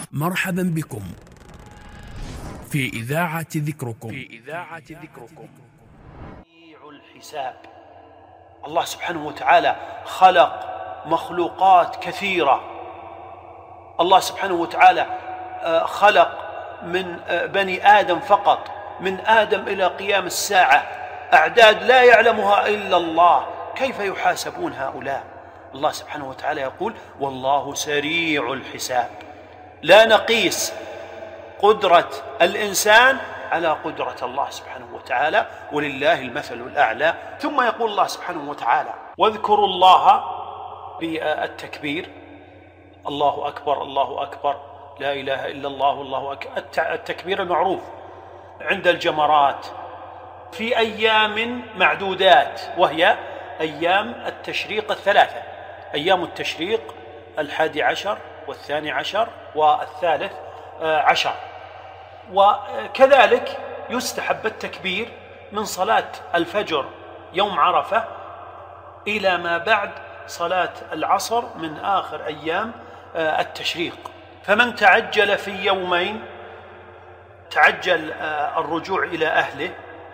مرحبا بكم في إذاعة ذكركم. الحساب. الله سبحانه وتعالى خلق مخلوقات كثيرة. الله سبحانه وتعالى خلق من بني آدم فقط، من آدم إلى قيام الساعة أعداد لا يعلمها إلا الله. كيف يحاسبون هؤلاء؟ الله سبحانه وتعالى يقول: والله سريع الحساب. لا نقيس قدرة الإنسان على قدرة الله سبحانه وتعالى، ولله المثل الأعلى. ثم يقول الله سبحانه وتعالى: واذكروا الله بالتكبير، الله أكبر الله أكبر، لا إله إلا الله والله أكبر، التكبير المعروف عند الجمرات في أيام معدودات، وهي أيام التشريق الثلاثة: أيام التشريق 11 و12 و13. وكذلك يستحب التكبير من صلاة الفجر يوم عرفة إلى ما بعد صلاة العصر من آخر أيام التشريق. فمن تعجل في يومين تعجل الرجوع إلى أهله،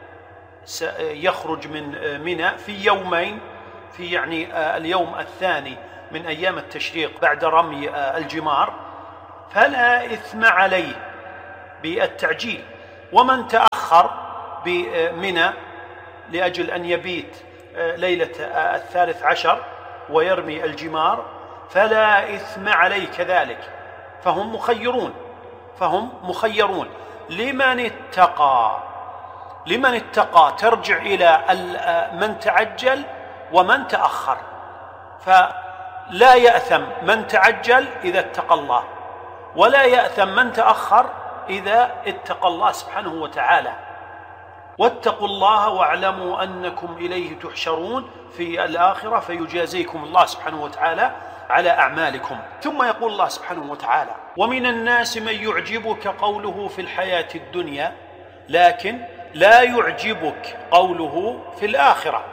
يخرج من منى في يومين، في يعني اليوم الثاني من أيام التشريق بعد رمي الجمار، فلا إثم عليه بالتعجيل. ومن تأخر بمنى لأجل أن يبيت ليلة 13 ويرمي الجمار فلا إثم عليه كذلك. فهم مخيرون. لمن اتقى ترجع إلى من تعجل ومن تأخر. فلا يأثم من تعجل إذا اتقى الله، ولا يأثم من تأخر إذا اتقى الله سبحانه وتعالى. واتقوا الله واعلموا أنكم إليه تحشرون في الآخرة، فيجازيكم الله سبحانه وتعالى على أعمالكم. ثم يقول الله سبحانه وتعالى: ومن الناس من يعجبك قوله في الحياة الدنيا لكن لا يعجبك قوله في الآخرة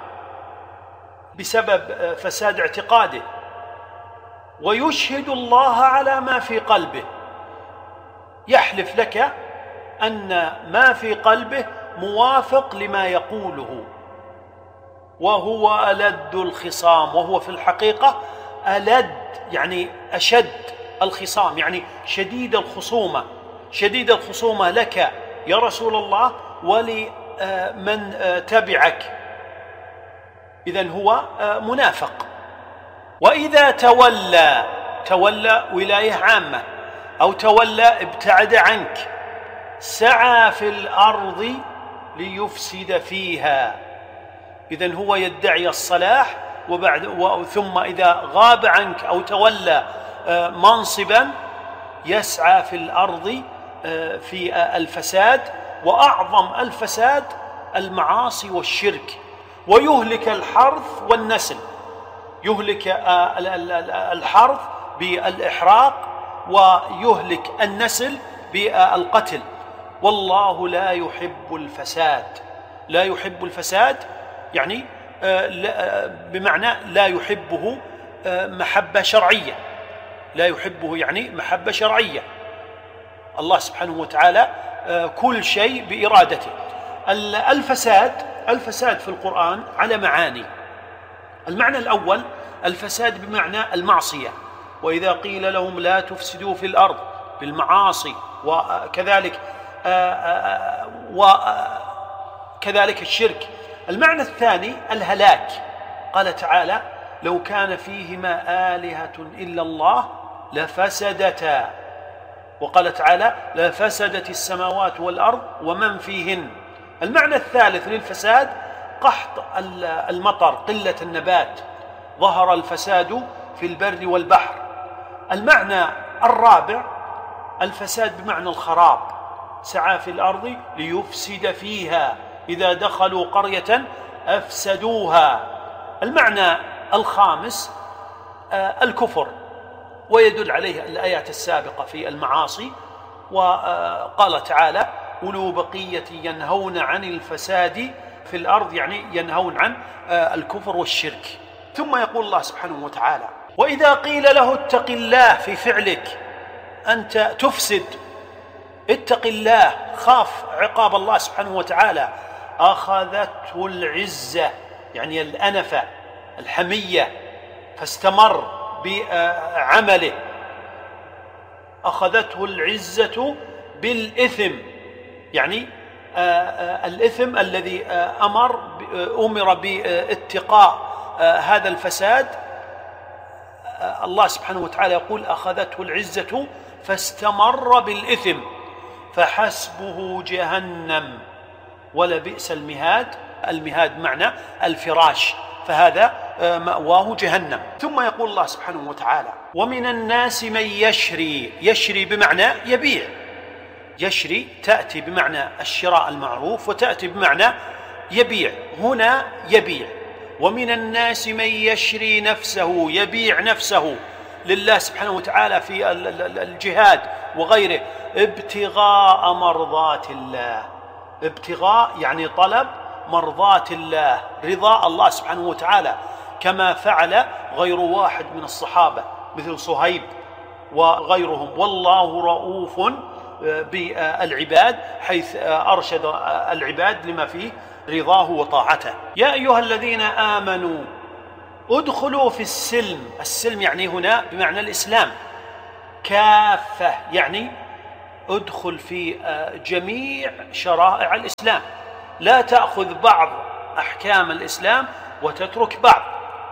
بسبب فساد اعتقاده، ويشهد الله على ما في قلبه. يحلف لك أن ما في قلبه موافق لما يقوله، وهو ألد الخصام. وهو في الحقيقة ألد يعني أشد الخصام، يعني شديد الخصومة لك يا رسول الله ولمن تبعك. إذن هو منافق. وإذا تولى ولاية عامة، أو تولى ابتعد عنك، سعى في الأرض ليفسد فيها. إذن هو يدعي الصلاح، ثم إذا غاب عنك أو تولى منصبا يسعى في الأرض في الفساد، وأعظم الفساد المعاصي والشرك، ويهلك الحرث والنسل. يهلك الحرث بالإحراق، ويهلك النسل بالقتل. والله لا يحب الفساد يعني بمعنى لا يحبه محبة شرعية، محبة شرعية. الله سبحانه وتعالى كل شيء بإرادته. الفساد في القرآن على معاني. المعنى الأول الفساد بمعنى المعصية، وإذا قيل لهم لا تفسدوا في الأرض بالمعاصي، وكذلك الشرك. المعنى الثاني الهلاك. قال تعالى: لو كان فيهما آلهة إلا الله لفسدتا. وقال تعالى: لفسدت السماوات والأرض ومن فيهن. المعنى الثالث للفساد قحط المطر، قلة النبات، ظهر الفساد في البر والبحر. المعنى الرابع الفساد بمعنى الخراب، سعى في الأرض ليفسد فيها، إذا دخلوا قرية أفسدوها. المعنى الخامس الكفر، ويدل عليه الآيات السابقة في المعاصي. وقال تعالى: أولو بقية ينهون عن الفساد في الأرض، يعني ينهون عن الكفر والشرك. ثم يقول الله سبحانه وتعالى: وإذا قيل له اتق الله في فعلك، أنت تفسد. اتق الله، خاف عقاب الله سبحانه وتعالى. أخذته العزة يعني الأنفة الحمية فاستمر بعمله. أخذته العزة بالإثم يعني الإثم الذي أمر باتقاء هذا الفساد. الله سبحانه وتعالى يقول أخذته العزة فاستمر بالإثم فحسبه جهنم ولبئس المهاد. المهاد معنى الفراش، فهذا مأواه جهنم. ثم يقول الله سبحانه وتعالى ومن الناس من يشري بمعنى يبيع. يشري تأتي بمعنى الشراء المعروف وتأتي بمعنى يبيع. هنا يبيع. ومن الناس من يشري نفسه، يبيع نفسه لله سبحانه وتعالى في الجهاد وغيره ابتغاء مرضات الله. ابتغاء يعني طلب مرضات الله، رضاء الله سبحانه وتعالى، كما فعل غير واحد من الصحابة مثل صهيب وغيرهم. والله رؤوف بالعباد حيث أرشد العباد لما فيه رضاه وطاعته. يا أيها الذين آمنوا ادخلوا في السلم. السلم يعني هنا بمعنى الإسلام. كافة يعني ادخل في جميع شرائع الإسلام، لا تأخذ بعض أحكام الإسلام وتترك بعض.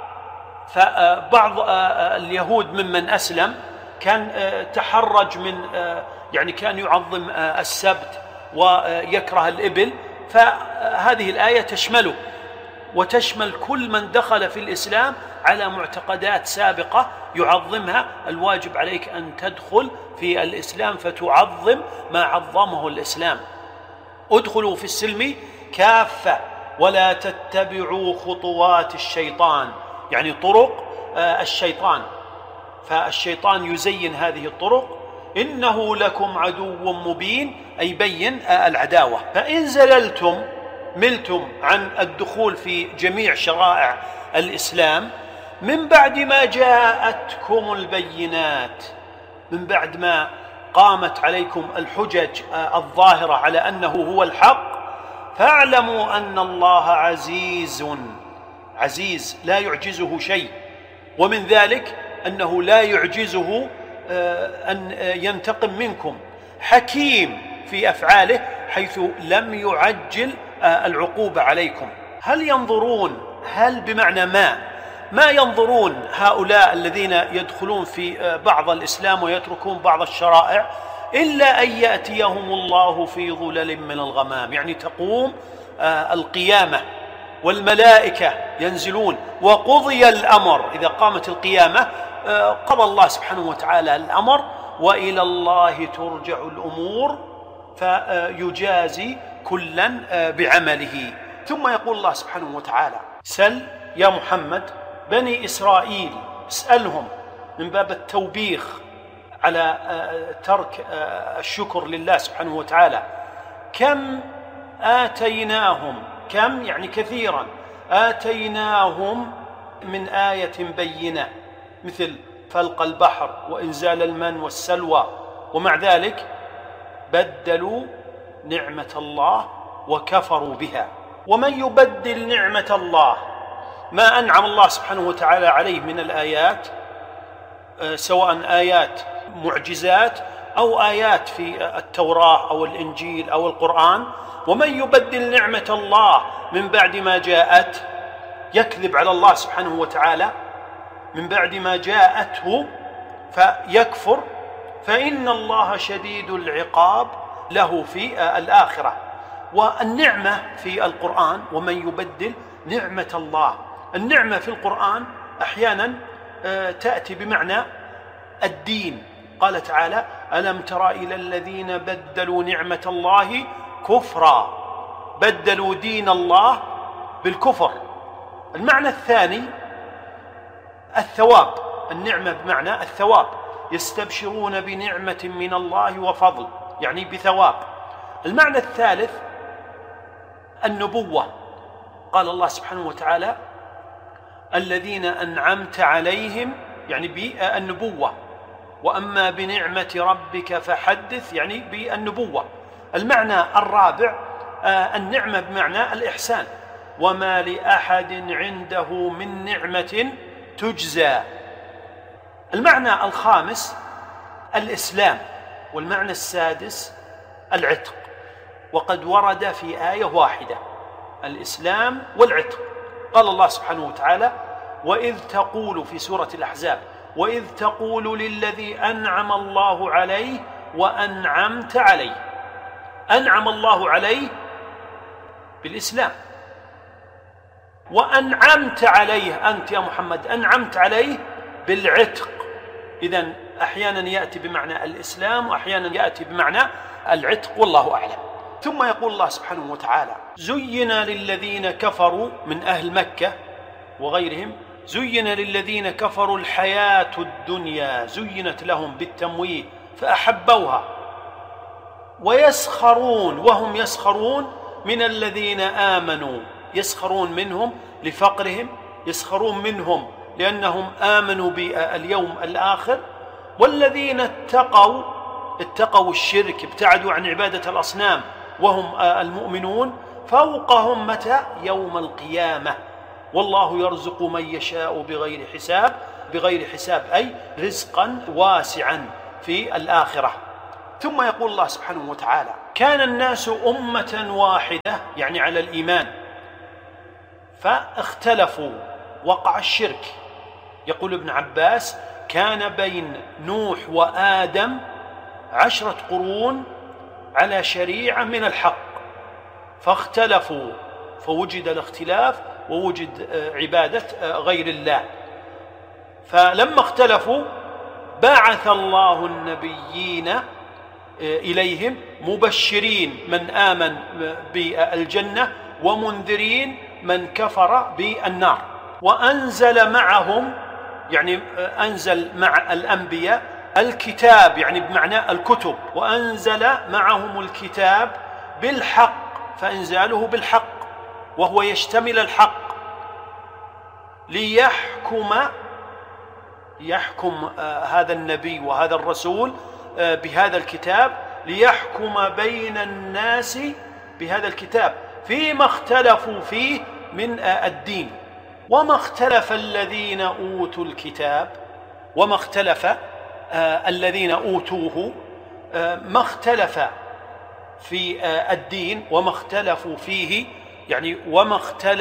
فبعض اليهود ممن أسلم كان تحرج من يعني كان يعظم السبت ويكره الإبل، فهذه الآية تشمله وتشمل كل من دخل في الإسلام على معتقدات سابقة يعظمها. الواجب عليك أن تدخل في الإسلام فتعظم ما عظمه الإسلام. ادخلوا في السلم كافة ولا تتبعوا خطوات الشيطان يعني طرق الشيطان، فالشيطان يزين هذه الطرق. إنه لكم عدو مبين أي بين العداوة. فإن زللتم ملتم عن الدخول في جميع شرائع الإسلام من بعد ما جاءتكم البينات، من بعد ما قامت عليكم الحجج الظاهرة على أنه هو الحق، فاعلموا أن الله عزيز لا يعجزه شيء. ومن ذلك أنه لا يعجزه أن ينتقم منكم. حكيم في أفعاله حيث لم يعجل العقوبة عليكم. هل ينظرون، هل بمعنى ما ينظرون هؤلاء الذين يدخلون في بعض الإسلام ويتركون بعض الشرائع إلا أن يأتيهم الله في ظلل من الغمام، يعني تقوم القيامة والملائكة ينزلون وقضي الأمر. إذا قامت القيامة قضى الله سبحانه وتعالى الأمر وإلى الله ترجع الأمور فيجازي كلا بعمله. ثم يقول الله سبحانه وتعالى سل يا محمد بني إسرائيل، اسألهم من باب التوبيخ على ترك الشكر لله سبحانه وتعالى. كم آتيناهم، كم يعني كثيرا، آتيناهم من آية بينة مثل فلق البحر وإنزال المن والسلوى، ومع ذلك بدلوا نعمة الله وكفروا بها. ومن يبدل نعمة الله، ما أنعم الله سبحانه وتعالى عليه من الآيات سواء آيات معجزات أو آيات في التوراة أو الإنجيل أو القرآن، ومن يبدل نعمة الله من بعد ما جاءت، يكذب على الله سبحانه وتعالى من بعد ما جاءته فيكفر، فإن الله شديد العقاب له في الآخرة. والنعمة في القرآن ومن يبدل نعمة الله، النعمة في القرآن أحيانا تأتي بمعنى الدين. قال تعالى ألم تر إلى الذين بدلوا نعمة الله كفرا، بدلوا دين الله بالكفر. المعنى الثاني الثواب، النعمة بمعنى الثواب، يستبشرون بنعمة من الله وفضل يعني بثواب. المعنى الثالث النبوة، قال الله سبحانه وتعالى الذين أنعمت عليهم يعني بالنبوة، وأما بنعمة ربك فحدث، يعني بالنبوة. المعنى الرابع النعمة بمعنى الإحسان، وما لأحد عنده من نعمة تجزى. المعنى الخامس الإسلام، والمعنى السادس العتق، وقد ورد في آية واحدة الإسلام والعتق. قال الله سبحانه وتعالى: وإذ تقول في سورة الأحزاب: وإذ تقول للذي أنعم الله عليه وأنعمت عليه. أنعم الله عليه بالإسلام، وأنعمت عليه أنت يا محمد، أنعمت عليه بالعتق. إذن أحيانا يأتي بمعنى الإسلام وأحيانا يأتي بمعنى العتق، والله أعلم. ثم يقول الله سبحانه وتعالى: زين للذين كفروا من أهل مكة وغيرهم، زين للذين كفروا الحياة الدنيا، زينت لهم بالتمويه فأحبوها، ويسخرون وهم يسخرون من الذين آمنوا، يسخرون منهم لفقرهم، يسخرون منهم لأنهم آمنوا باليوم الآخر. والذين اتقوا الشرك، ابتعدوا عن عبادة الأصنام وهم المؤمنون، فوقهم متى؟ يوم القيامة. والله يرزق من يشاء بغير حساب، بغير حساب أي رزقا واسعا في الآخرة. ثم يقول الله سبحانه وتعالى: كان الناس أمة واحدة، يعني على الإيمان، فاختلفوا، وقع الشرك. يقول ابن عباس: كان بين نوح وآدم 10 قرون على شريعة من الحق، فاختلفوا، فوجد الاختلاف ووجد عبادة غير الله. فلما اختلفوا بعث الله النبيين إليهم مبشرين من آمن بالجنة ومنذرين من كفر بالنار، وأنزل معهم، يعني أنزل مع الأنبياء الكتاب، يعني بمعنى الكتب، وأنزل معهم الكتاب بالحق، فإنزاله بالحق وهو يشتمل الحق، يحكم هذا النبي وهذا الرسول بهذا الكتاب، ليحكم بين الناس بهذا الكتاب فيما اختلفوا فيه من الدين. وما اختلف الذين أوتوا الكتاب، وما اختلف الذين أوتوه، ما اختلف في الدين، وما اختلفوا فيه، يعني وما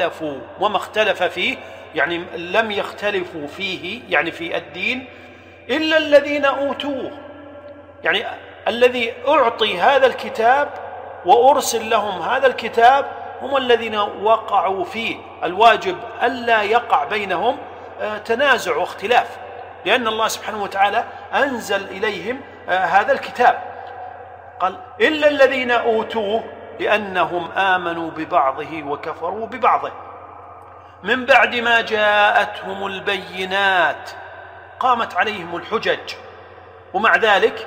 اختلف فيه، يعني لم يختلفوا فيه، يعني في الدين، إلا الذين أوتوه، يعني الذي أعطي هذا الكتاب وأرسل لهم هذا الكتاب هم الذين وقعوا فيه. الواجب ألا يقع بينهم تنازع واختلاف، لأن الله سبحانه وتعالى أنزل إليهم هذا الكتاب. قال: إلا الذين أوتوه لأنهم آمنوا ببعضه وكفروا ببعضه من بعد ما جاءتهم البينات، قامت عليهم الحجج، ومع ذلك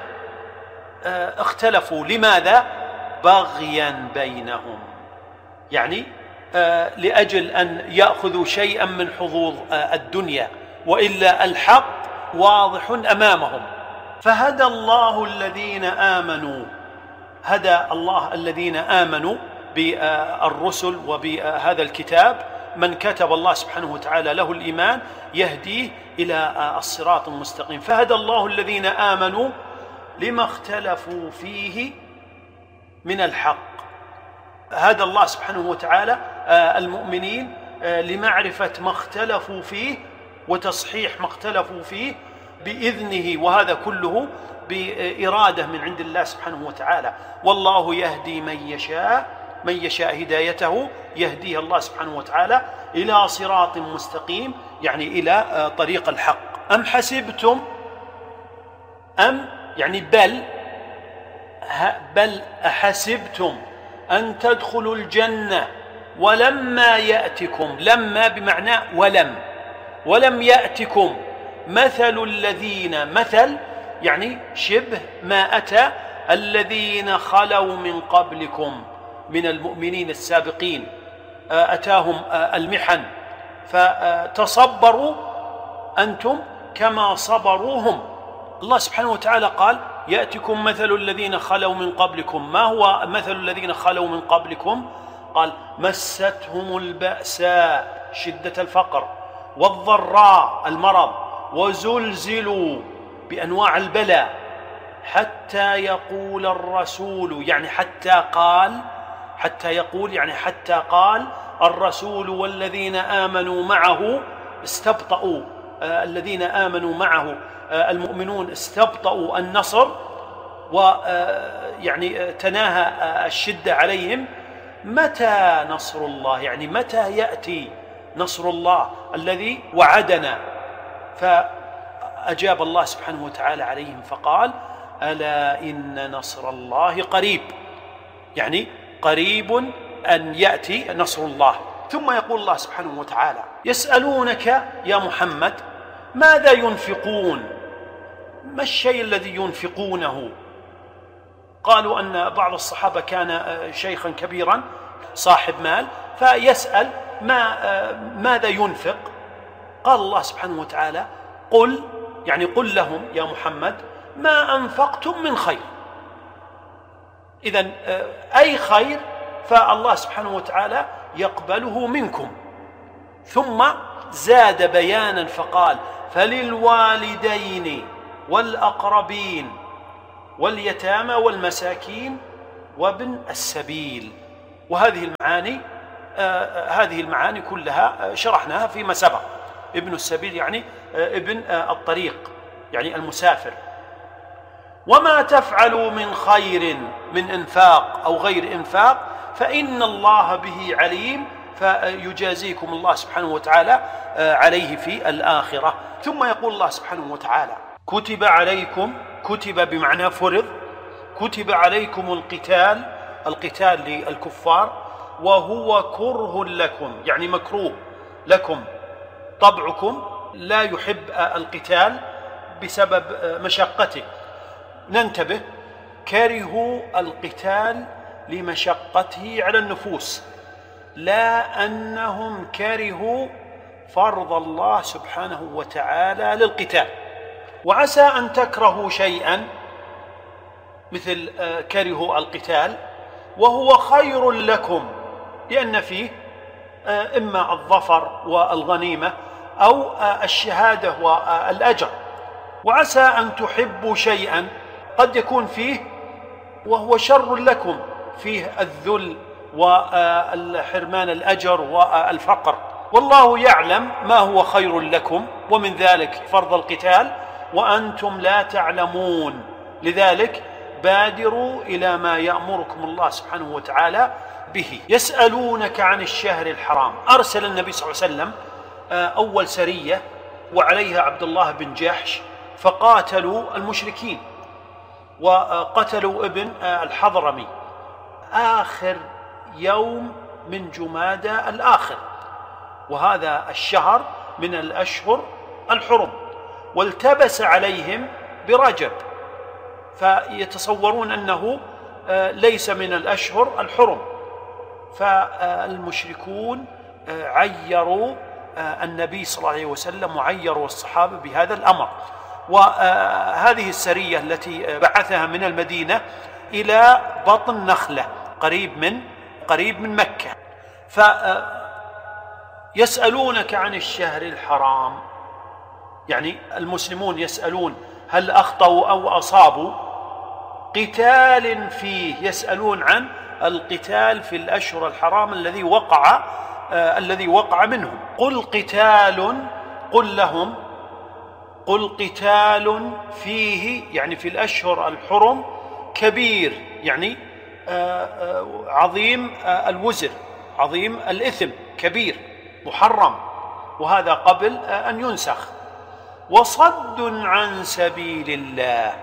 اختلفوا. لماذا؟ بغيا بينهم، يعني لأجل أن يأخذوا شيئا من حظوظ الدنيا، وإلا الحق واضح أمامهم. فهدى الله الذين آمنوا، هدى الله الذين آمنوا بالرسل وبهذا الكتاب، من كتب الله سبحانه وتعالى له الإيمان يهديه إلى الصراط المستقيم. فهدى الله الذين آمنوا لما اختلفوا فيه من الحق. هدى الله سبحانه وتعالى المؤمنين لمعرفة ما اختلفوا فيه وتصحيح ما اختلفوا فيه بإذنه، وهذا كله بإرادة من عند الله سبحانه وتعالى. والله يهدي من يشاء هدايته يهديه الله سبحانه وتعالى إلى صراط مستقيم، يعني إلى طريق الحق. أم حسبتم، يعني بل أحسبتم أن تدخلوا الجنة ولما يأتكم، لما بمعنى ولم يأتكم مثل الذين، مثل يعني شبه ما أتى الذين خلوا من قبلكم من المؤمنين السابقين، أتاهم المحن فتصبروا أنتم كما صبروهم، الله سبحانه وتعالى قال يأتكم مثل الذين خلوا من قبلكم. ما هو مثل الذين خلوا من قبلكم؟ قال مستهم البأساء شدة الفقر والضراء المرض وزلزلوا بأنواع البلاء حتى يقول الرسول، يعني حتى قال الرسول والذين آمنوا معه استبطأوا، الذين آمنوا معه المؤمنون استبطأوا النصر، ويعني تناهى الشدة عليهم. متى نصر الله؟ يعني متى يأتي نصر الله الذي وعدنا؟ فأجاب الله سبحانه وتعالى عليهم فقال ألا إن نصر الله قريب، يعني قريب أن يأتي نصر الله. ثم يقول الله سبحانه وتعالى يسألونك يا محمد ماذا ينفقون، ما الشيء الذي ينفقونه؟ قالوا أن بعض الصحابة كان شيخا كبيرا صاحب مال فيسأل ماذا ينفق؟ قال الله سبحانه وتعالى قل لهم يا محمد ما أنفقتم من خير. إذن أي خير فالله سبحانه وتعالى يقبله منكم. ثم زاد بيانا فقال فللوالدين والأقربين واليتامى والمساكين وابن السبيل. وهذه المعاني كلها شرحناها فيما سبق. ابن السبيل يعني ابن الطريق، يعني المسافر. وما تفعلوا من خير من إنفاق أو غير إنفاق فإن الله به عليم، فيجازيكم الله سبحانه وتعالى عليه في الآخرة. ثم يقول الله سبحانه وتعالى كتب عليكم، كتب بمعنى فرض، كتب عليكم القتال للكفار وهو كره لكم، يعني مكروه لكم، طبعكم لا يحب القتال بسبب مشقته. ننتبه، كرهوا القتال لمشقته على النفوس، لا أنهم كرهوا فرض الله سبحانه وتعالى للقتال. وعسى أن تكرهوا شيئا مثل كرهوا القتال وهو خير لكم، لأن فيه إما الظفر والغنيمة أو الشهادة والأجر. وعسى أن تحبوا شيئا قد يكون فيه وهو شر لكم، فيه الذل والحرمان الأجر والفقر. والله يعلم ما هو خير لكم، ومن ذلك فرض القتال وأنتم لا تعلمون. لذلك بادروا إلى ما يأمركم الله سبحانه وتعالى به. يسألونك عن الشهر الحرام. أرسل النبي صلى الله عليه وسلم أول سرية وعليها عبد الله بن جحش، فقاتلوا المشركين وقتلوا ابن الحضرمي آخر يوم من جمادى الآخر، وهذا الشهر من الأشهر الحرم، والتبس عليهم برجب، فيتصورون أنه ليس من الأشهر الحرم. فالمشركون عيروا النبي صلى الله عليه وسلم وعيروا الصحابة بهذا الأمر. وهذه السرية التي بعثها من المدينة إلى بطن نخلة قريب من مكة. فيسألونك عن الشهر الحرام، يعني المسلمون يسألون هل أخطأوا أو أصابوا؟ قتال فيه، يسألون عن القتال في الأشهر الحرام الذي وقع منهم. قل لهم قتال فيه، يعني في الأشهر الحرم، كبير، يعني عظيم الوزر، عظيم الإثم، كبير محرم، وهذا قبل أن ينسخ. وصد عن سبيل الله،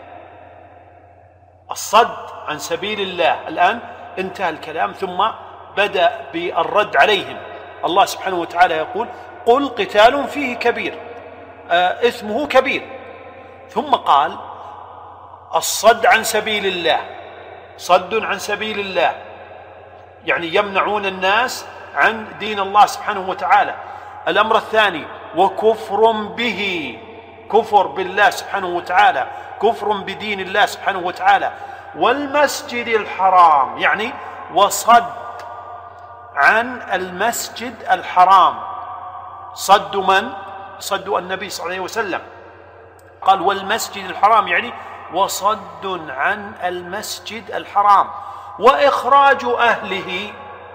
الصد عن سبيل الله. الآن انتهى الكلام ثم بدأ بالرد عليهم. الله سبحانه وتعالى يقول قل قتال فيه كبير، إثمه كبير، ثم قال الصد عن سبيل الله، صد عن سبيل الله يعني يمنعون الناس عن دين الله سبحانه وتعالى. الأمر الثاني وكفر به، كفر بالله سبحانه وتعالى كفر بدين الله سبحانه وتعالى. والمسجد الحرام يعني وصد عن المسجد الحرام. صد من؟ صد النبي صلى الله عليه وسلم. قال والمسجد الحرام يعني وصد عن المسجد الحرام، وإخراج أهله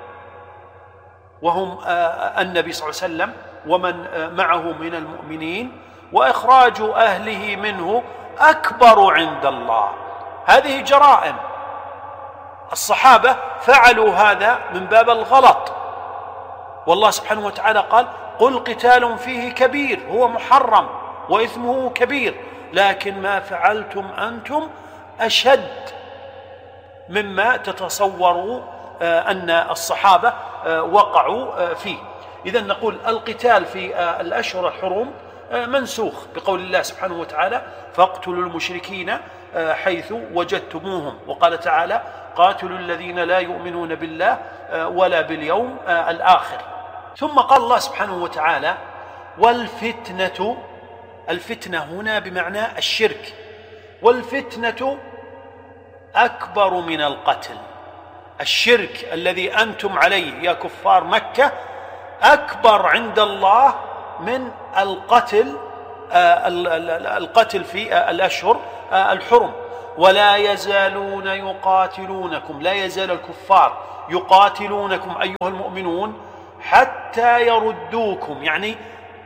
وهم النبي صلى الله عليه وسلم ومن معه من المؤمنين، وإخراج أهله منه أكبر عند الله. هذه جرائم. الصحابة فعلوا هذا من باب الغلط، والله سبحانه وتعالى قال قل قتال فيه كبير، هو محرم وإثمه كبير، لكن ما فعلتم أنتم أشد مما تتصوروا أن الصحابة وقعوا فيه. إذن نقول القتال في الأشهر الحرم منسوخ بقول الله سبحانه وتعالى فاقتلوا المشركين حيث وجدتموهم، وقال تعالى قاتلوا الذين لا يؤمنون بالله ولا باليوم الآخر. ثم قال الله سبحانه وتعالى والفتنة. الفتنة هنا بمعنى الشرك، والفتنة أكبر من القتل. الشرك الذي أنتم عليه يا كفار مكة أكبر عند الله من القتل في الأشهر الحرم. ولا يزالون يقاتلونكم، لا يزال الكفار يقاتلونكم أيها المؤمنون حتى يردوكم، يعني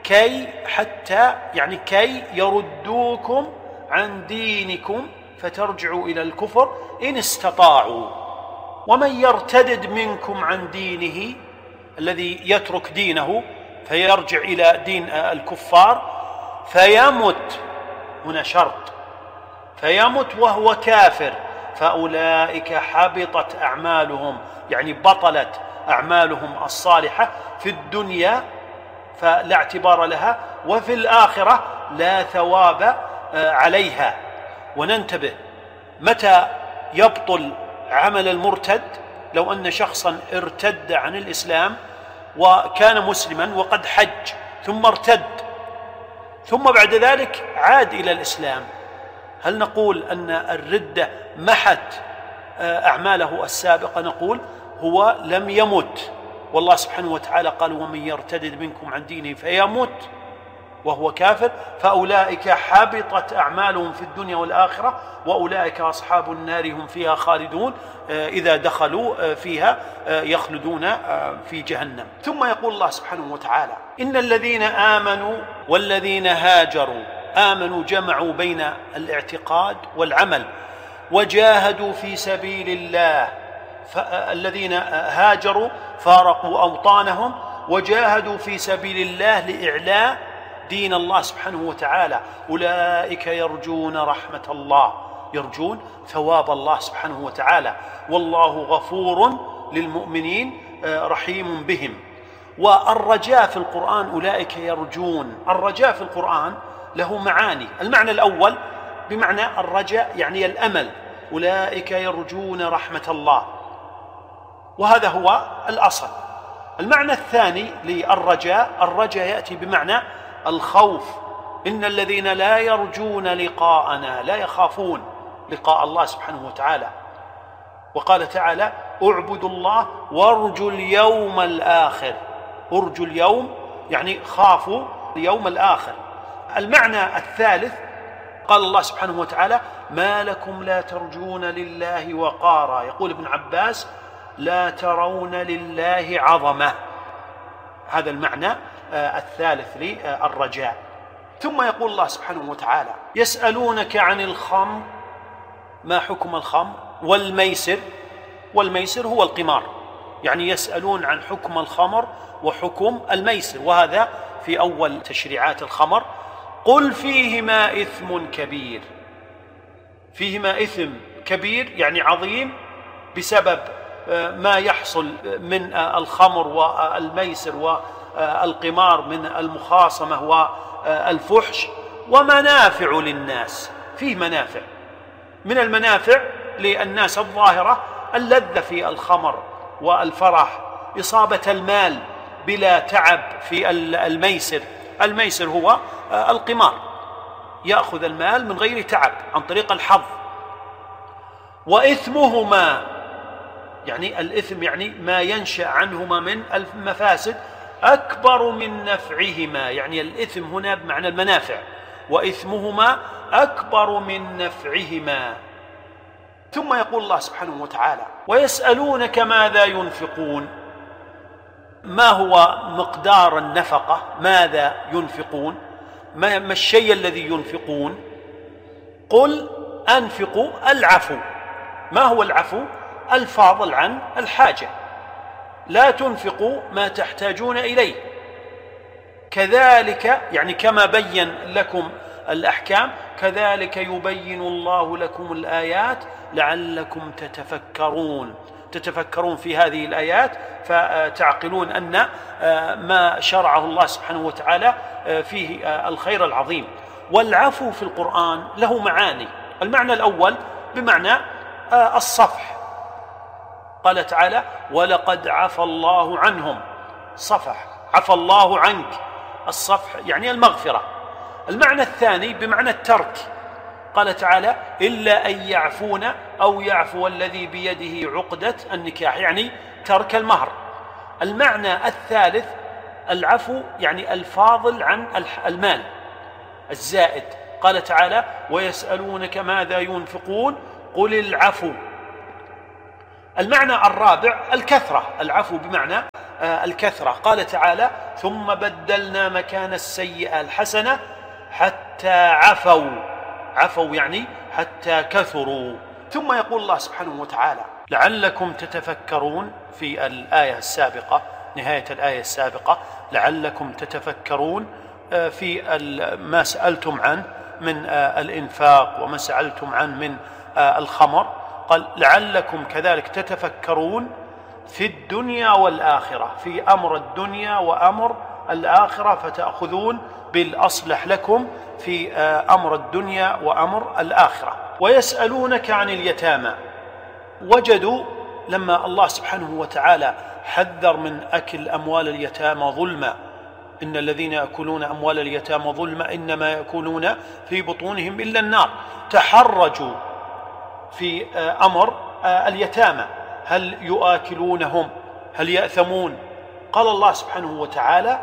كي يردوكم عن دينكم فترجعوا إلى الكفر إن استطاعوا. ومن يرتدد منكم عن دينه، الذي يترك دينه فيرجع إلى دين الكفار فيمت، هنا شرط، فيمت وهو كافر، فأولئك حبطت أعمالهم، يعني بطلت أعمالهم الصالحة في الدنيا فلا اعتبار لها، وفي الآخرة لا ثواب عليها. وننتبه متى يبطل عمل المرتد. لو أن شخصا ارتد عن الإسلام وكان مسلما وقد حج ثم ارتد ثم بعد ذلك عاد إلى الإسلام، هل نقول أن الردة محت أعماله السابقة؟ نقول هو لم يمت، والله سبحانه وتعالى قال ومن يرتد منكم عن دينه فيمت وهو كافر فأولئك حبطت أعمالهم في الدنيا والآخرة وأولئك أصحاب النار هم فيها خالدون، إذا دخلوا فيها يخلدون في جهنم. ثم يقول الله سبحانه وتعالى إن الذين آمنوا والذين هاجروا، آمنوا جمعوا بين الاعتقاد والعمل، وجاهدوا في سبيل الله. الذين هاجروا فارقوا أوطانهم وجاهدوا في سبيل الله لإعلاء دين الله سبحانه وتعالى، أولئك يرجون رحمة الله، يرجون ثواب الله سبحانه وتعالى، والله غفور للمؤمنين رحيم بهم. والرجاء في القرآن أولئك يرجون، الرجاء في القرآن له معاني. المعنى الأول بمعنى الرجاء يعني الأمل، أولئك يرجون رحمة الله، وهذا هو الأصل. المعنى الثاني للرجاء، الرجاء يأتي بمعنى الخوف، إن الذين لا يرجون لقاءنا، لا يخافون لقاء الله سبحانه وتعالى. وقال تعالى اعبدوا الله وارجوا اليوم الآخر، ارجوا اليوم يعني خافوا اليوم الآخر. المعنى الثالث قال الله سبحانه وتعالى ما لكم لا ترجون لله وقارا، يقول ابن عباس لا ترون لله عظمة. هذا المعنى الثالث للرجاء. ثم يقول الله سبحانه وتعالى يسألونك عن الخمر ما حكم الخمر والميسر، والميسر هو القمار، يعني يسألون عن حكم الخمر وحكم الميسر، وهذا في أول تشريعات الخمر. قل فيهما إثم كبير، فيهما إثم كبير يعني عظيم بسبب ما يحصل من الخمر والميسر والقمار من المخاصمة والفحش، ومنافع للناس، فيه منافع. من المنافع للناس الظاهرة اللذة في الخمر والفرح، إصابة المال بلا تعب في الميسر، الميسر هو القمار. يأخذ المال من غير تعب عن طريق الحظ. وإثمهما يعني الإثم يعني ما ينشأ عنهما من المفاسد أكبر من نفعهما، يعني الإثم هنا بمعنى المنافع، وإثمهما أكبر من نفعهما. ثم يقول الله سبحانه وتعالى: ويسألونك ماذا ينفقون. ما هو مقدار النفقة؟ ماذا ينفقون؟ ما الشيء الذي ينفقون؟ قل أنفقوا العفو. ما هو العفو؟ الفاضل عن الحاجة. لا تنفقوا ما تحتاجون إليه. كذلك يعني كما بين لكم الأحكام كذلك يبين الله لكم الآيات لعلكم تتفكرون في هذه الآيات، فتعقلون أن ما شرعه الله سبحانه وتعالى فيه الخير العظيم. والعفو في القرآن له معاني. المعنى الأول بمعنى الصفح، قال تعالى: ولقد عفى الله عنهم. صفح، عفى الله عنك. الصفح يعني المغفرة. المعنى الثاني بمعنى الترك، قال تعالى: إلا أن يعفون أو يعفو الذي بيده عقدة النكاح، يعني ترك المهر. المعنى الثالث العفو يعني الفاضل عن المال الزائد، قال تعالى: ويسألونك ماذا ينفقون قل العفو. المعنى الرابع الكثرة، العفو بمعنى الكثرة، قال تعالى: ثم بدلنا مكان السيئة الحسنة حتى عفوا. عفوا يعني حتى كثروا. ثم يقول الله سبحانه وتعالى: لعلكم تتفكرون في الآية السابقة، نهاية الآية السابقة: لعلكم تتفكرون في ما سألتم عنه من الإنفاق وما سألتم عنه من الخمر. قال: لعلكم كذلك تتفكرون في الدنيا والآخرة، في أمر الدنيا وأمر الآخرة، فتأخذون بالأصلح لكم في أمر الدنيا وأمر الآخرة. ويسألونك عن اليتامى. وجدوا لما الله سبحانه وتعالى حذر من أكل أموال اليتامى ظلما، إن الذين يأكلون أموال اليتامى ظلما إنما يأكلون في بطونهم إلا النار، تحرجوا في أمر اليتامى، هل يؤكلونهم؟ هل يأثمون؟ قال الله سبحانه وتعالى: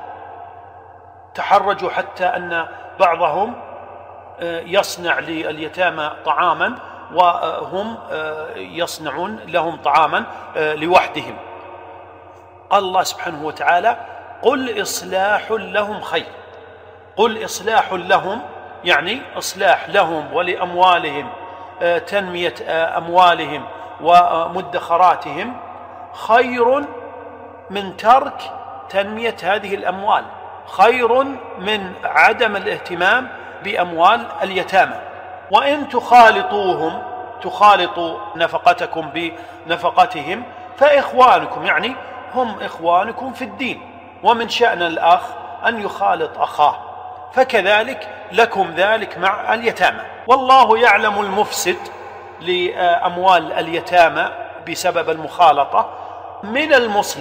تحرجوا حتى أن بعضهم يصنع لليتامى طعاما وهم يصنعون لهم طعاما لوحدهم. قال الله سبحانه وتعالى: قل إصلاح لهم خير. قل إصلاح لهم يعني إصلاح لهم ولأموالهم، تنمية أموالهم ومدخراتهم خير من ترك تنمية هذه الأموال، خير من عدم الاهتمام بأموال اليتامى. وإن تخالطوهم، تخالطوا نفقتكم بنفقتهم، فإخوانكم يعني هم إخوانكم في الدين، ومن شأن الأخ أن يخالط أخاه، فكذلك لكم ذلك مع اليتامى. والله يعلم المفسد لأموال اليتامى بسبب المخالطة من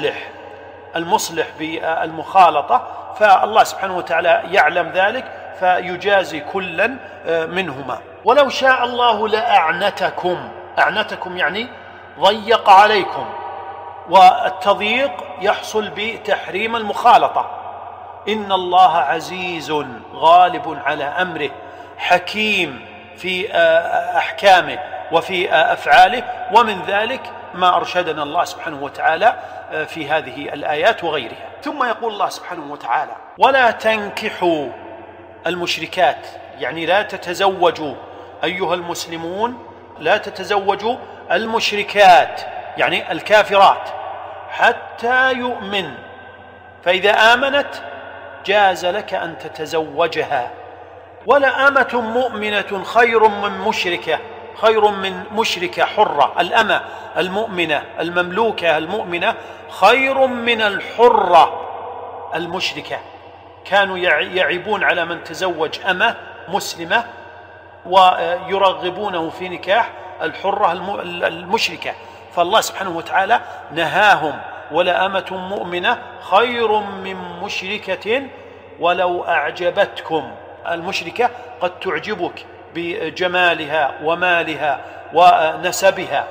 المصلح بالمخالطة، فالله سبحانه وتعالى يعلم ذلك فيجازي كلا منهما. ولو شاء الله لأعنتكم. أعنتكم يعني ضيق عليكم، والتضييق يحصل بتحريم المخالطة. إن الله عزيز غالب على أمره حكيم في أحكامه وفي أفعاله، ومن ذلك ما أرشدنا الله سبحانه وتعالى في هذه الآيات وغيرها. ثم يقول الله سبحانه وتعالى: ولا تنكحوا المشركات، يعني لا تتزوجوا أيها المسلمون، لا تتزوجوا المشركات يعني الكافرات حتى يؤمن، فإذا آمنت جاز لك أن تتزوجها. ولأمة مؤمنة خير من مشركة حرة. الأمة المؤمنة المملوكة المؤمنة خير من الحرة المشركة. كانوا يعيبون على من تزوج أمة مسلمة ويرغبونه في نكاح الحرة المشركة، فالله سبحانه وتعالى نهاهم: ولأمة مؤمنة خير من مشركة ولو أعجبتكم. المشركة قد تعجبك بجمالها ومالها ونسبها.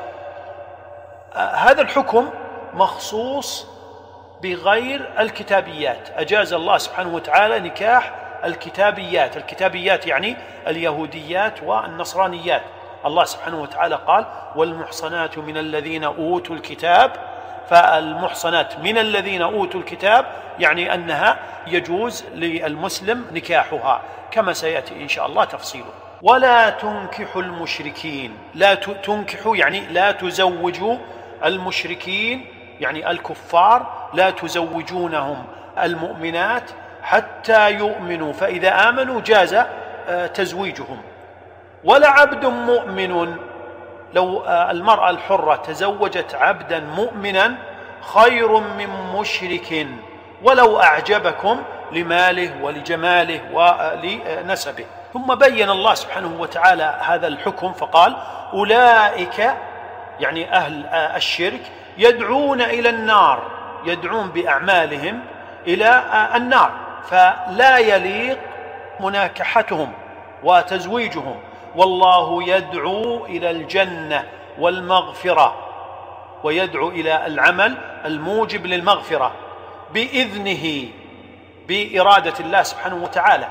هذا الحكم مخصوص بغير الكتابيات. أجاز الله سبحانه وتعالى نكاح الكتابيات. الكتابيات يعني اليهوديات والنصرانيات. الله سبحانه وتعالى قال: والمحصنات من الذين أوتوا الكتاب. فالمحصنات من الذين أوتوا الكتاب يعني أنها يجوز للمسلم نكاحها، كما سيأتي إن شاء الله تفصيله. ولا تنكحوا المشركين. لا تنكحوا يعني لا تزوجوا المشركين، يعني الكفار، لا تزوجونهم المؤمنات حتى يؤمنوا، فإذا آمنوا جاز تزويجهم. ولا عبد مؤمن، لو المرأة الحرة تزوجت عبدا مؤمنا خير من مشرك ولو أعجبكم لماله ولجماله ولنسبه. ثم بين الله سبحانه وتعالى هذا الحكم فقال: أولئك يعني أهل الشرك يدعون إلى النار، يدعون بأعمالهم إلى النار، فلا يليق مناكحتهم وتزويجهم. والله يدعو إلى الجنة والمغفرة، ويدعو إلى العمل الموجب للمغفرة بإذنه، بإرادة الله سبحانه وتعالى،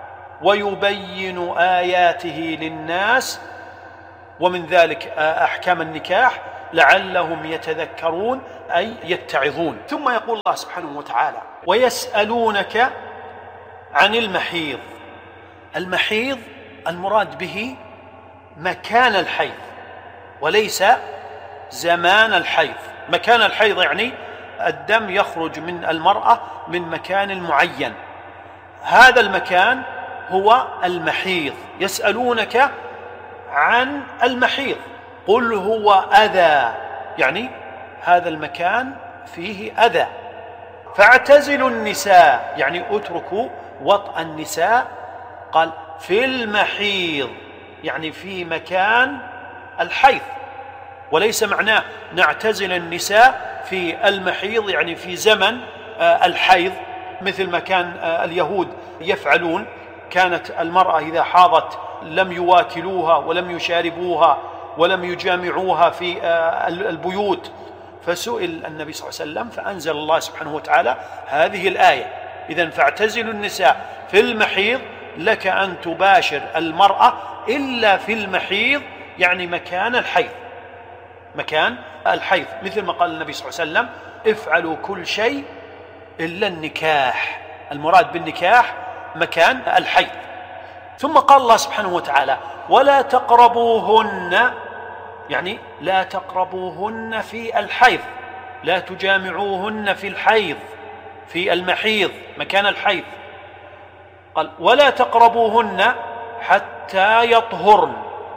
ويبين آياته للناس، ومن ذلك أحكام النكاح لعلهم يتذكرون أي يتعظون. ثم يقول الله سبحانه وتعالى: ويسألونك عن المحيض. المحيض المراد به مكان الحيض وليس زمان الحيض. مكان الحيض يعني الدم يخرج من المرأة من مكان معين، هذا المكان هو المحيض. يسألونك عن المحيض قل هو أذى، يعني هذا المكان فيه أذى. فاعتزلوا النساء يعني اتركوا وطأ النساء. قال في المحيض يعني في مكان الحيض، وليس معناه نعتزل النساء في المحيض يعني في زمن الحيض، مثل ما كان اليهود يفعلون. كانت المرأة إذا حاضت لم يواكلوها ولم يشاربوها ولم يجامعوها في البيوت، فسئل النبي صلى الله عليه وسلم فأنزل الله سبحانه وتعالى هذه الآية: إذن فاعتزلوا النساء في المحيض، لك أن تباشر المرأة إلا في المحيض يعني مكان الحيض، مكان الحيض، مثل ما قال النبي صلى الله عليه وسلم: افعلوا كل شيء إلا النكاح. المراد بالنكاح مكان الحيض. ثم قال الله سبحانه وتعالى: ولا تقربوهن، يعني لا تقربوهن في الحيض، لا تجامعوهن في الحيض، في المحيض مكان الحيض. قال: ولا تقربوهن حتى يطهرن،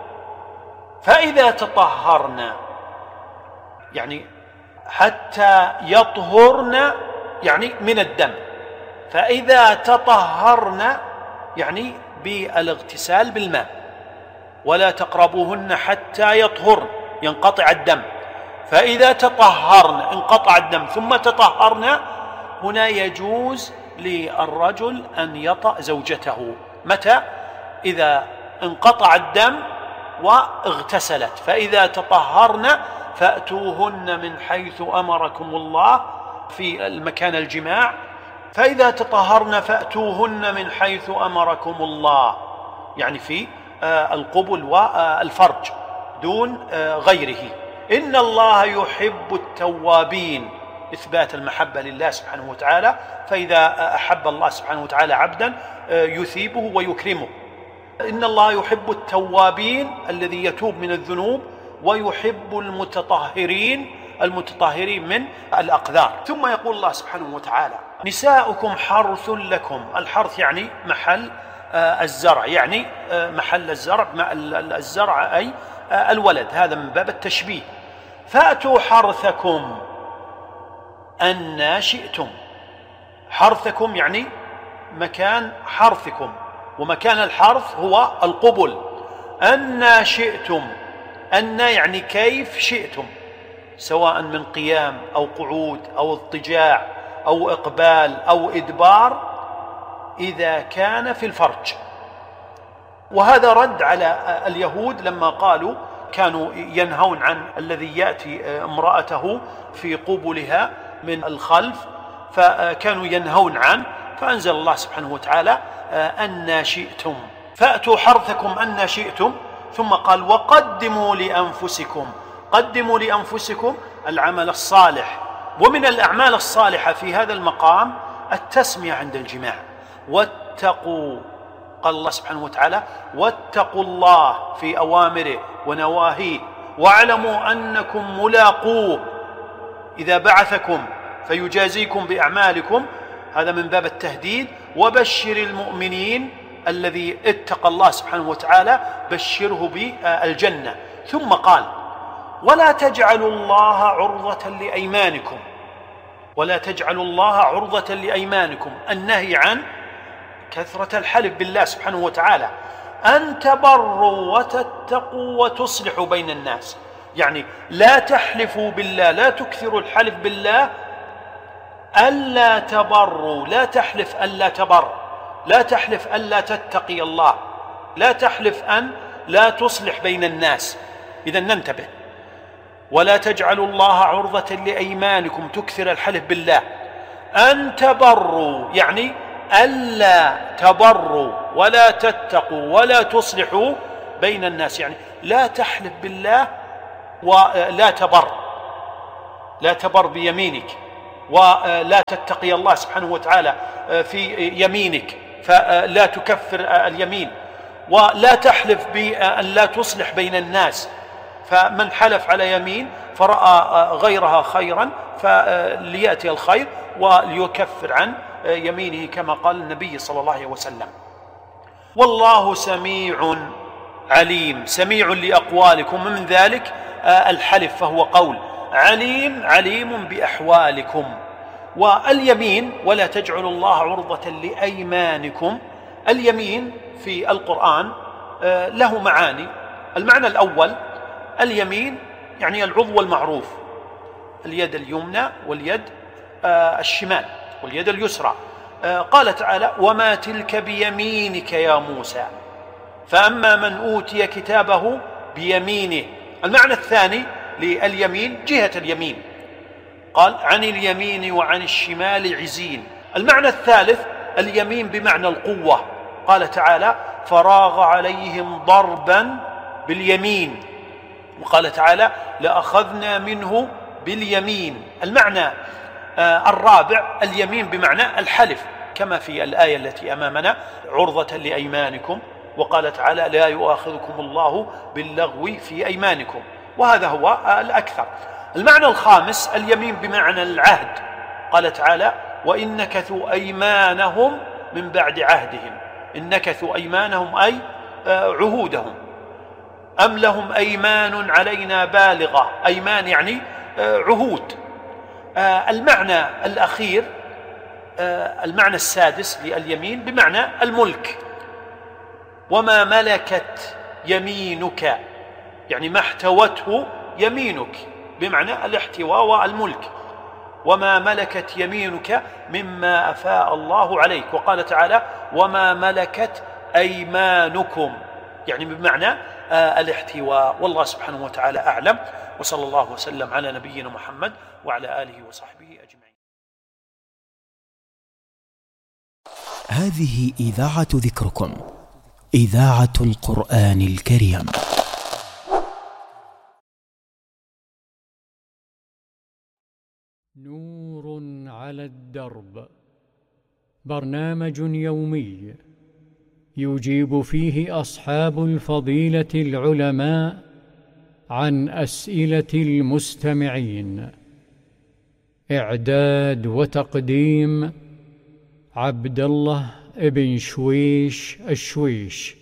فإذا تطهرن يعني حتى يطهرن يعني من الدم، فإذا تطهرن يعني بالاغتسال بالماء. ولا تقربوهن حتى يطهرن ينقطع الدم، فإذا تطهرن انقطع الدم ثم تطهرن، هنا يجوز للرجل أن يطأ زوجته. متى؟ إذا انقطع الدم واغتسلت. فإذا تطهرن فأتوهن من حيث أمركم الله في المكان الجماع، فإذا تطهرن فأتوهن من حيث أمركم الله يعني في القبل والفرج دون غيره. إن الله يحب التوابين، إثبات المحبة لله سبحانه وتعالى، فإذا أحب الله سبحانه وتعالى عبدا يثيبه ويكرمه. إن الله يحب التوابين الذي يتوب من الذنوب، ويحب المتطهرين من الأقذار. ثم يقول الله سبحانه وتعالى: نساؤكم حرث لكم. الحرث يعني محل الزرع، يعني محل الزرع أي الولد، هذا من باب التشبيه. فأتوا حرثكم أن شئتم. حرثكم يعني مكان حرثكم، ومكان الحرث هو القبل. أن شئتم، أن يعني كيف شئتم، سواء من قيام أو قعود أو اضطجاع أو إقبال أو إدبار، إذا كان في الفرج. وهذا رد على اليهود لما قالوا كانوا ينهون عن الذي يأتي امرأته في قبلها من الخلف، فكانوا ينهون عنه، فأنزل الله سبحانه وتعالى أن شئتم فأتوا حرثكم أن شئتم، ثم قال وقدموا لأنفسكم. قدموا لأنفسكم العمل الصالح. ومن الأعمال الصالحة في هذا المقام التسمية عند الجماع. واتقوا، قال الله سبحانه وتعالى واتقوا الله في أوامره ونواهيه واعلموا أنكم ملاقوه إذا بعثكم فيجازيكم بأعمالكم. هذا من باب التهديد. وبشر المؤمنين الذي اتقى الله سبحانه وتعالى بشره بالجنة. ثم قال ولا تجعلوا الله عرضة لأيمانكم. ولا تجعلوا الله عرضة لأيمانكم، النهي عن كثرة الحلف بالله سبحانه وتعالى. أن تبروا وتتقوا وتصلحوا بين الناس، يعني لا تحلفوا بالله، لا تكثروا الحلف بالله. ألا تبروا، لا تحلف ألا تبر، لا تحلف ألا تتقي الله، لا تحلف أن لا تصلح بين الناس. إذن ننتبه. ولا تجعلوا الله عرضة لأيمانكم، تكثر الحلف بالله. أن تبروا يعني ألا تبروا ولا تتقوا ولا تصلحوا بين الناس، يعني لا تحلف بالله ولا تبر، لا تبر بيمينك، ولا تتقي الله سبحانه وتعالى في يمينك فلا تكفر اليمين، ولا تحلف بأن لا تصلح بين الناس. فمن حلف على يمين فرأى غيرها خيرا فليأتي الخير وليكفر عن يمينه كما قال النبي صلى الله عليه وسلم. والله سميع عليم، سميع لأقوالكم، ومن ذلك الحلف فهو قول، عليم بأحوالكم. واليمين ولا تجعلوا الله عرضة لأيمانكم. اليمين في القرآن له معاني. المعنى الأول اليمين يعني العضو المعروف، اليد اليمنى واليد الشمال واليد اليسرى. قال تعالى وما تلك بيمينك يا موسى، فأما من أوتي كتابه بيمينه. المعنى الثاني لليمين جهة اليمين، قال عن اليمين وعن الشمال عزين. المعنى الثالث اليمين بمعنى القوة، قال تعالى فراغ عليهم ضربا باليمين، وقال تعالى لأخذنا منه باليمين. المعنى الرابع اليمين بمعنى الحلف، كما في الآية التي أمامنا عرضة لأيمانكم، وقال تعالى لا يؤاخذكم الله باللغو في أيمانكم، وهذا هو الأكثر. المعنى الخامس اليمين بمعنى العهد، قال تعالى وإن نكثوا أيمانهم من بعد عهدهم. إن نكثوا أيمانهم أي عهودهم. أم لهم أيمان علينا بالغة، أيمان يعني عهود. المعنى الأخير المعنى السادس لليمين بمعنى الملك. وما ملكت يمينك يعني ما احتوته يمينك، بمعنى الاحتواء والملك. وما ملكت يمينك مما أفاء الله عليك. وقال تعالى وما ملكت أيمانكم، يعني بمعنى الاحتواء. والله سبحانه وتعالى أعلم، وصلى الله وسلم على نبينا محمد وعلى آله وصحبه أجمعين. هذه إذاعة ذكركم، إذاعة القرآن الكريم. نور على الدرب، برنامج يومي يجيب فيه أصحاب الفضيلة العلماء عن أسئلة المستمعين. إعداد وتقديم عبد الله بن شويش الشويش.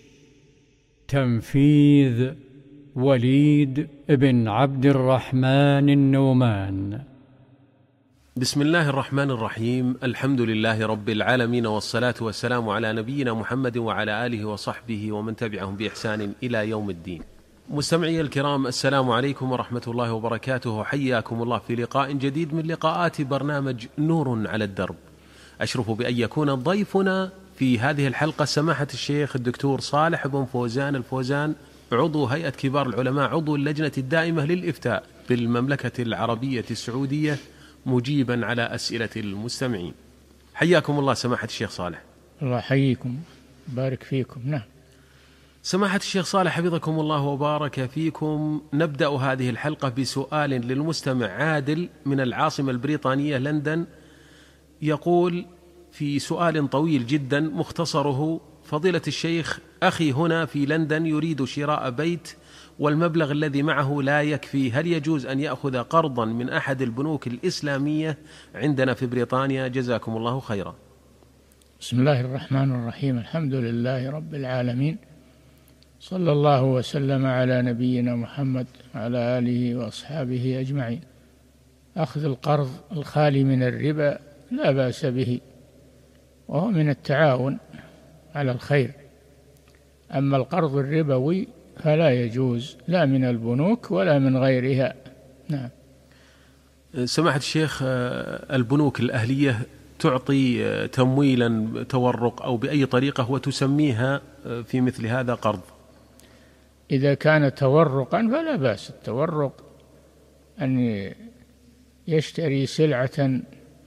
تنفيذ وليد بن عبد الرحمن النومان. بسم الله الرحمن الرحيم. الحمد لله رب العالمين، والصلاة والسلام على نبينا محمد وعلى آله وصحبه ومن تبعهم بإحسان إلى يوم الدين. مستمعي الكرام، السلام عليكم ورحمة الله وبركاته. حياكم الله في لقاء جديد من لقاءات برنامج نور على الدرب. أشرف بأن يكون ضيفنا في هذه الحلقة سماحة الشيخ الدكتور صالح بن فوزان الفوزان، عضو هيئة كبار العلماء، عضو اللجنة الدائمة للإفتاء بالمملكة العربية السعودية، مجيبا على أسئلة المستمعين. حياكم الله سماحة الشيخ صالح. الله يحييكم، بارك فيكم. نعم. سماحة الشيخ صالح حفظكم الله وبارك فيكم، نبدأ هذه الحلقة بسؤال للمستمع عادل من العاصمة البريطانية لندن. يقول في سؤال طويل جدا مختصره: فضيلة الشيخ، أخي هنا في لندن يريد شراء بيت والمبلغ الذي معه لا يكفي، هل يجوز أن يأخذ قرضا من أحد البنوك الإسلامية عندنا في بريطانيا؟ جزاكم الله خيرا. بسم الله الرحمن الرحيم، الحمد لله رب العالمين، صلى الله وسلم على نبينا محمد وعلى آله وأصحابه أجمعين. أخذ القرض الخالي من الربا لا بأس به، وهو من التعاون على الخير. أما القرض الربوي فلا يجوز، لا من البنوك ولا من غيرها. نعم. سماحة الشيخ، البنوك الأهلية تعطي تمويلا تورق أو بأي طريقة وتسميها في مثل هذا قرض؟ إذا كان تورقا فلا بأس. التورق أن يشتري سلعة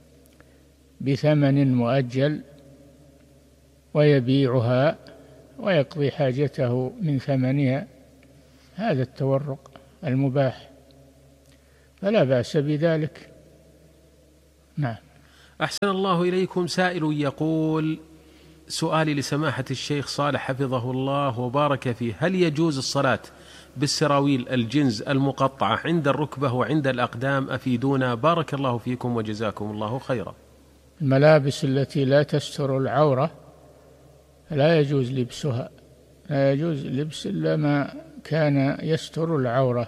بثمن مؤجل ويبيعها ويقضي حاجته من ثمنها، هذا التورق المباح، فلا بأس بذلك. نعم. أحسن الله إليكم. سائل يقول: سؤالي لسماحة الشيخ صالح حفظه الله وبارك فيه، هل يجوز الصلاة بالسراويل الجنز المقطعة عند الركبة وعند الأقدام؟ أفيدونا بارك الله فيكم وجزاكم الله خيرا. الملابس التي لا تستر العورة لا يجوز لبسها، لا يجوز لبس إلا ما كان يستر العورة،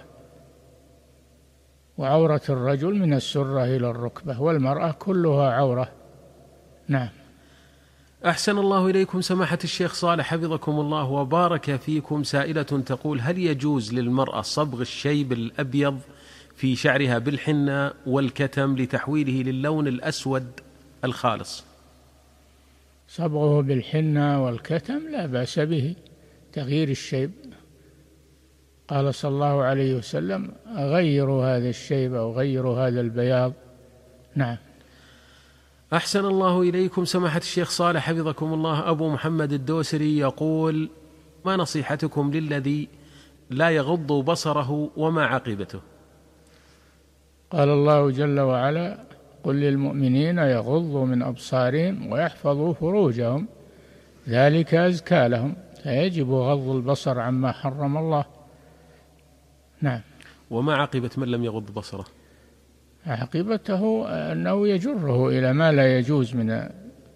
وعورة الرجل من السرة إلى الركبة، والمرأة كلها عورة. نعم. أحسن الله إليكم سماحة الشيخ صالح حفظكم الله وبارك فيكم. سائلة تقول: هل يجوز للمرأة صبغ الشيب الأبيض في شعرها بالحنة والكتم لتحويله للون الأسود الخالص؟ صبغه بالحنة والكتم لا بأس به، تغيير الشيب. قال صلى الله عليه وسلم: غيروا هذا الشيب أو غيروا هذا البياض. نعم. أحسن الله إليكم سماحة الشيخ صالح حفظكم الله. أبو محمد الدوسري يقول: ما نصيحتكم للذي لا يغض بصره وما عاقبته؟ قال الله جل وعلا: قل للمؤمنين يغضوا من أبصارهم ويحفظوا فروجهم ذلك أزكى لهم، فيجب غض البصر عما حرم الله. نعم. وما عاقبة من لم يغض بصره؟ عاقبته أنه يجره إلى ما لا يجوز من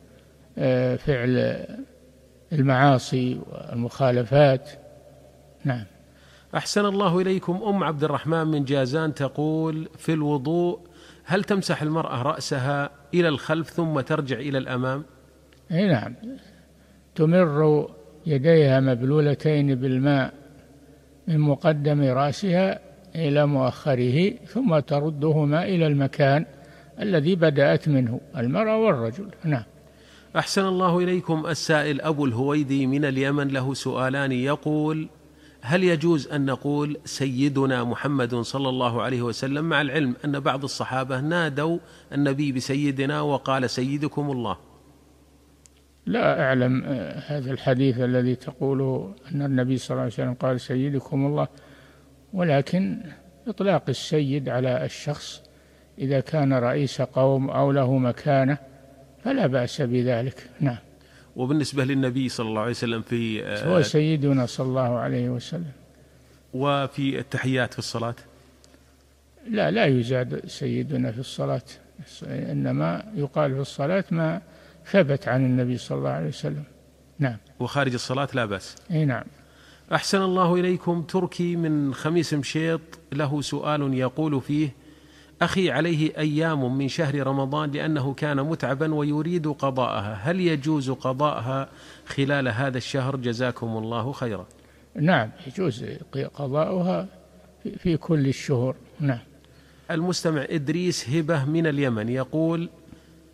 فعل المعاصي والمخالفات. نعم. أحسن الله إليكم. أم عبد الرحمن من جازان تقول: في الوضوء هل تمسح المرأة رأسها إلى الخلف ثم ترجع إلى الأمام؟ نعم، تمر يديها مبلولتين بالماء من مقدم رأسها إلى مؤخره، ثم تردهما إلى المكان الذي بدأت منه، المرأة والرجل. نعم. أحسن الله إليكم. السائل أبو الهويدي من اليمن له سؤالان، يقول: هل يجوز أن نقول سيدنا محمد صلى الله عليه وسلم، مع العلم أن بعض الصحابة نادوا النبي بسيدنا وقال سيدكم الله؟ لا أعلم هذا الحديث الذي تقوله أن النبي صلى الله عليه وسلم قال سيدكم الله، ولكن إطلاق السيد على الشخص إذا كان رئيس قوم أو له مكانة فلا بأس بذلك. نعم. وبالنسبة للنبي صلى الله عليه وسلم هو سيدنا صلى الله عليه وسلم. وفي التحيات في الصلاة لا يزاد سيدنا في الصلاة، إنما يقال في الصلاة ما ثبت عن النبي صلى الله عليه وسلم. نعم. وخارج الصلاة لا بأس. نعم. أحسن الله إليكم. تركي من خميس مشيط له سؤال يقول فيه: أخي عليه أيام من شهر رمضان لأنه كان متعبا ويريد قضاءها، هل يجوز قضاءها خلال هذا الشهر؟ جزاكم الله خيرا. نعم، يجوز قضاؤها في كل الشهور. نعم. المستمع إدريس هبة من اليمن يقول: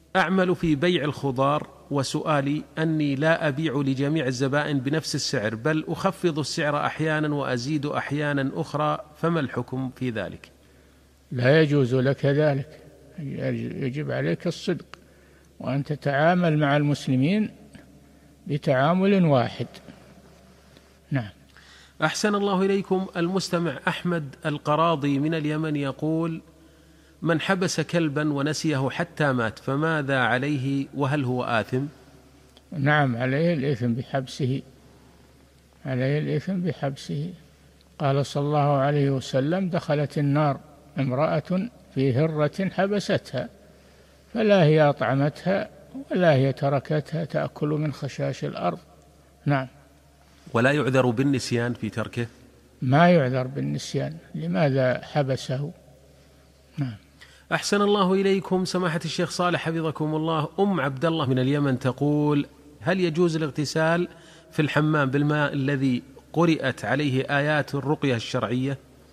أعمل في بيع الخضار، وسؤالي أني لا أبيع لجميع الزبائن بنفس السعر، بل أخفض السعر أحيانا وأزيد أحيانا أخرى، فما الحكم في ذلك؟ لا يجوز لك ذلك، يجب عليك الصدق، وأن تتعامل مع المسلمين بتعامل واحد. نعم. أحسن الله إليكم. المستمع أحمد القراضي من اليمن يقول: من حبس كلبا ونسيه حتى مات فماذا عليه، وهل هو آثم؟ نعم، عليه الإثم بحبسه، عليه الإثم بحبسه. قال صلى الله عليه وسلم: دخلت النار امرأة في هرة حبستها، فلا هي أطعمتها ولا هي تركتها تأكل من خشاش الأرض. نعم. ولا يعذر بالنسيان في تركه؟ ما يعذر بالنسيان، لماذا حبسه؟ نعم. أحسن الله إليكم. سماحة الشيخ صالح حفظكم الله، أم عبد الله من اليمن تقول: هل يجوز الاغتسال في الحمام بالماء الذي قرأت عليه آيات الرقية الشرعية؟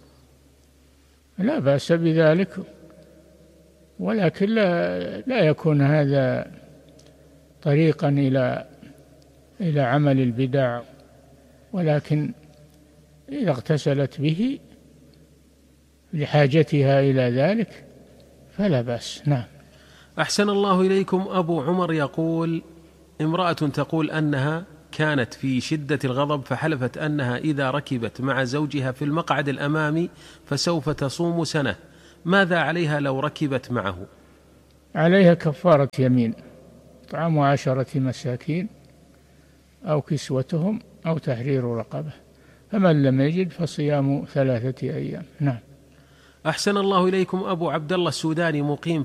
لا بأس بذلك، ولكن لا يكون هذا طريقا إلى عمل البدع، ولكن إذا اغتسلت به لحاجتها إلى ذلك فلا بأس. نعم. أحسن الله إليكم. أبو عمر يقول: امرأة تقول أنها كانت في شدة الغضب فحلفت أنها إذا ركبت مع زوجها في المقعد الأمامي فسوف تصوم سنة، ماذا عليها لو ركبت معه؟ عليها كفارة يمين، طعام 10 مساكين أو كسوتهم أو تحرير رقبة، فمن لم يجد فصيام 3 أيام. نعم. أحسن الله إليكم. أبو عبد الله السوداني مقيم